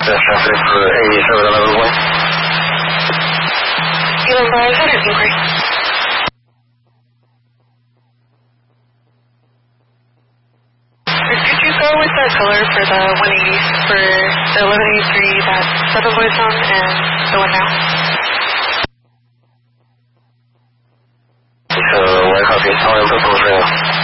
That's traffic for 8711. Even by is that an inquiry? Could you go with that color for the 180 for the 1183 that 7 boys on and the one now? So, I copy. I'll input both right now.